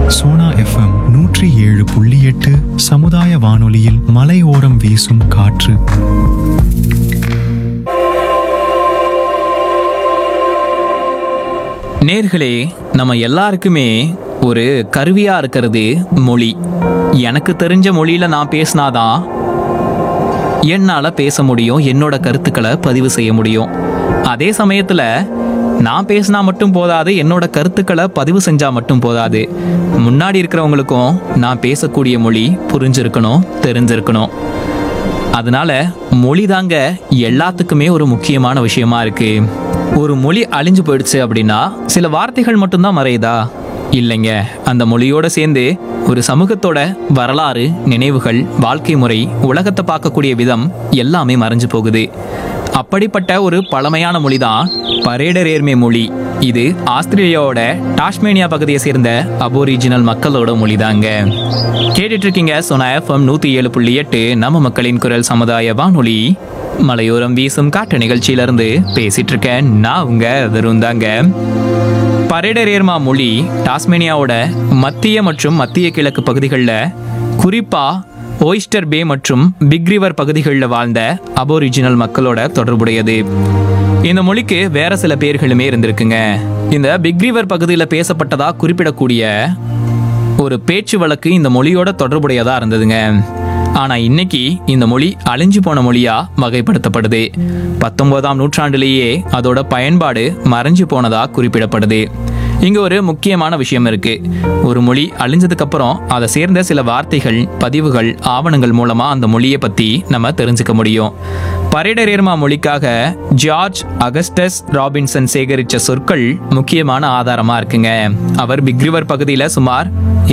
Sona FM 107.8 சமுதாய வானொலியில் மலையோரம் வீசும் காற்று. நேர்களே, நம்ம எல்லாருக்குமே ஒரு கருவியா இருக்கிறது மொழி. எனக்கு தெரிஞ்ச மொழியில நான் பேசினாதான் என்னால பேச முடியும், என்னோட கருத்துக்களை பதிவு செய்ய முடியும். அதே சமயத்துல நான் பேசினா மட்டும் போதாது, என்னோட கருத்துக்களை பதிவு செஞ்சா மட்டும் போதாது, முன்னாடி இருக்கிறவங்களுக்கும் நான் பேசக்கூடிய மொழி புரிஞ்சிருக்கணும், தெரிஞ்சிருக்கணும். அதனால மொழி தாங்க எல்லாத்துக்குமே ஒரு முக்கியமான விஷயமா இருக்கு. ஒரு மொழி அழிஞ்சு போயிடுச்சு அப்படின்னா சில வார்த்தைகள் மட்டும்தான் மறையுதா? இல்லைங்க. அந்த மொழியோட சேர்ந்து ஒரு சமூகத்தோட வரலாறு, நினைவுகள், வாழ்க்கை முறை, உலகத்தை பார்க்கக்கூடிய விதம் எல்லாமே மறைஞ்சு போகுது. அப்படிப்பட்ட ஒரு பழமையான மொழி தான் பரேடர் ஏர்மே மொழி. இது ஆஸ்திரேலியாவோட டாஸ்மேனியா பகுதியை சேர்ந்த அபோரிஜினல் மக்களோட மொழி தாங்க. கேட்டுட்டு இருக்கீங்க சோனா எஃப்எம் 107.8 நம்ம மக்களின் குரல் சமுதாய வானொலி. மலையோரம் வீசும் காட்டு நிகழ்ச்சியிலிருந்து பேசிட்டு இருக்கேன் நான் உங்க வருந்தாங்க. பரேடர் ஏர்மா மொழி டாஸ்மேனியாவோட மத்திய மற்றும் மத்திய கிழக்கு பகுதிகளில், குறிப்பா ஓய்ஸ்டர் பே மற்றும் பிக் ரிவர் பகுதிகளில் வாழ்ந்த அபோரிஜினல் மக்களோட தொடர்புடையது. இந்த மொழிக்கு வேற சில பேர்களுமே இருந்திருக்குங்க. இந்த பிக் ரிவர் பகுதியில் பேசப்பட்டதா குறிப்பிடக்கூடிய ஒரு பேச்சு வழக்கு இந்த மொழியோட தொடர்புடையதா இருந்ததுங்க. ஆனா இன்னைக்கு இந்த மொழி அழிஞ்சு போன மொழியா வகைப்படுத்தப்படுது. 19ஆம் நூற்றாண்டிலேயே அதோட பயன்பாடு மறைஞ்சு போனதா குறிப்பிடப்படுது. இங்க ஒரு முக்கியமான விஷயம் இருக்கு. ஒரு மொழி அழிஞ்சதுக்கு அப்புறம் அதை சேர்ந்த சில வார்த்தைகள், பதிவுகள், ஆவணங்கள் மூலமா அந்த மொழியை பத்தி நம்ம தெரிஞ்சுக்க முடியும். பரேடர் ஏர்மா மொழிக்காக ஜார்ஜ் அகஸ்டஸ் ராபின்சன் சேகரிச்ச சொற்கள் முக்கியமான ஆதாரமா இருக்குங்க. அவர் பிக் ரிவர் பகுதியில சுமார்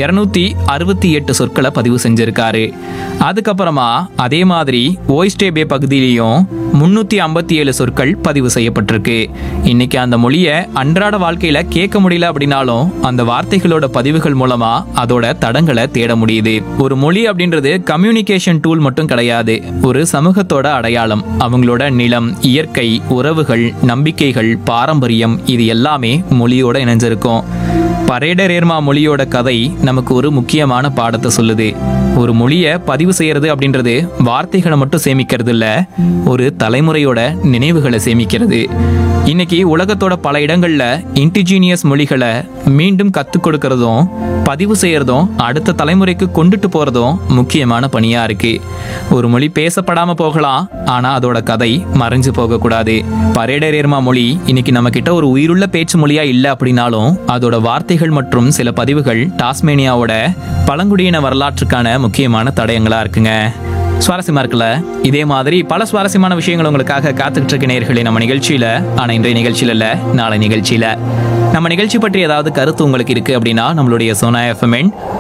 268 சொற்களை பதிவு செஞ்சிருக்காரு. அதுக்கப்புறமா அதே மாதிரி ஓய்ஸ்டே பே பகுதியிலையும் 357 சொற்கள் பதிவு செய்யப்பட்டிருக்கு. இன்னைக்கு அந்த மொழியை அன்றாட வாழ்க்கையில கேட்க முடியல அப்படின்னாலும் அந்த வார்த்தைகளோட பதிவுகள் மூலமா அதோட தடங்களை தேட முடியுது. ஒரு மொழி அப்படின்றது கம்யூனிகேஷன் டூல் மட்டும் கிடையாது, ஒரு சமூகத்தோட அடையாளம். அவங்களோட நிலம், இயற்கை, உறவுகள், நம்பிக்கைகள், பாரம்பரியம், இது எல்லாமே மொழியோட இணைஞ்சிருக்கும். பரேடர் ஏர்மா மொழியோட கதை நமக்கு ஒரு முக்கியமான பாடத்தை சொல்லுது. ஒரு மொழியை பதிவு செய்யறது அப்படின்றது வார்த்தைகளை மட்டும் சேமிக்கிறது இல்ல, ஒரு தலைமுறையோட நினைவுகளை சேமிக்கிறது. இன்னைக்கு உலகத்தோட பல இடங்கள்ல இன்டிஜீனியஸ் மொழிகளை மீண்டும் கத்துக் கொடுக்கறதும் பதிவு செய்யறதும் அடுத்த தலைமுறைக்கு கொண்டுட்டு போறதும் முக்கியமான பணியா இருக்கு. ஒரு மொழி பேசப்படாம போகலாம், ஆனா அதோட கதை மறைஞ்சு போக கூடாது. பரேடர் ஏர்மா மொழி இன்னைக்கு நம்ம கிட்ட ஒரு உயிருள்ள பேச்சு மொழியா இல்ல அப்படின்னாலும் அதோட வார்த்தைகள் மற்றும் சில பதிவுகள் டாஸ்மேனியாவோட பழங்குடியின வரலாற்றுக்கான முக்கியமான தடயங்களா இருக்குங்க. சுவாரஸ்யமா இருக்குல்ல? இதே மாதிரி பல சுவாரஸ்யமான விஷயங்கள் உங்களுக்காக காத்துக்கிட்டு இருக்க நேயர்களே நம்ம நிகழ்ச்சியில. ஆனா இன்றைய நிகழ்ச்சியில இல்ல, நாளை நிகழ்ச்சியில. நம்ம நிகழ்ச்சி பற்றி ஏதாவது கருத்து உங்களுக்கு இருக்கு அப்படின்னா நம்மளுடைய சோனா எஃப்எம்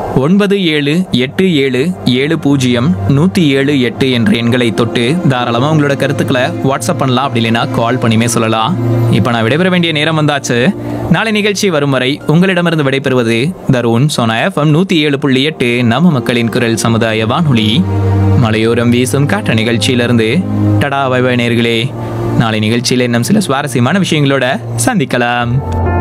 9787070178 என்ற எண்களை தொட்டு தாராளமா உங்களோட கருத்துக்களை வாட்ஸ்அப் பண்ணலாம், அப்படி இல்லைன்னா கால் பண்ணியுமே சொல்லலாம். இப்ப நான் விடைபெற வேண்டிய நேரம் வந்தாச்சு. நாளை நிகழ்ச்சி வரும் வரை உங்களிடமிருந்து விடைபெறுவது தருண். சோனா எஃப்எம் 107.8 நம்ம மக்களின் குரல் சமுதாய வானொலி. மலையோரம் வீசும் காற்ற நிகழ்ச்சியிலிருந்து டடா பை பை நேயர்களே. நாளை நிகழ்ச்சியில இன்னும் சில சுவாரஸ்யமான விஷயங்களோட சந்திக்கலாம்.